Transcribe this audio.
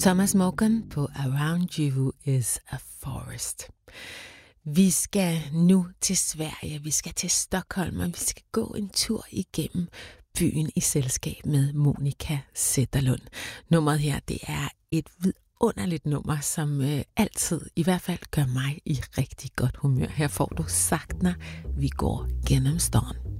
Thomas Morgan på Around You is a Forest. Vi skal nu til Sverige, vi skal til Stockholm, og vi skal gå en tur igennem byen i selskab med Monica Zetterlund. Nummeret her, det er et vidunderligt nummer, som altid i hvert fald gør mig i rigtig godt humør. Her får du sagt, når vi går gennem stormen.